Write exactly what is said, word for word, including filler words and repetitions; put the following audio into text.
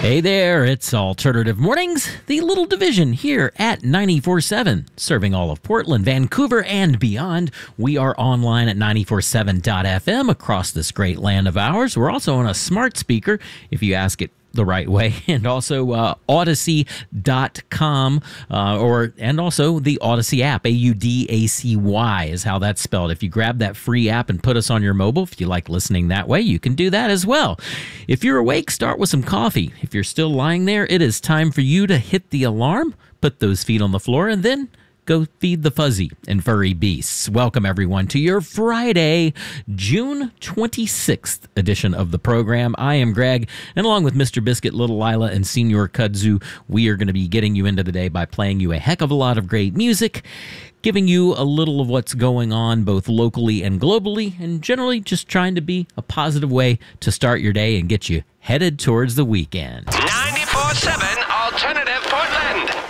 Hey there, it's Alternative Mornings, the little division here at ninety-four point seven, serving all of Portland, Vancouver, and beyond. We are online at ninety-four point seven dot f m across this great land of ours. We're also on a smart speaker, if you ask it the right way, and also uh, Audacy dot com, uh, or and also the Audacy app. A U D A C Y is how that's spelled. If you grab that free app and put us on your mobile, if you like listening that way, you can do that as well. If you're awake, start with some coffee. If you're still lying there, it is time for you to hit the alarm, put those feet on the floor, and then go feed the fuzzy and furry beasts. Welcome, everyone, to your Friday, June twenty-sixth edition of the program. I am Greg, and along with Mister Biscuit, Little Lila, and Senior Kudzu, we are going to be getting you into the day by playing you a heck of a lot of great music, giving you a little of what's going on both locally and globally, and generally just trying to be a positive way to start your day and get you headed towards the weekend. ninety-four point seven Alternative Portland.